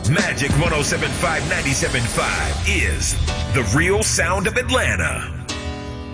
Magic 107.5, 97.5 is the real sound of Atlanta.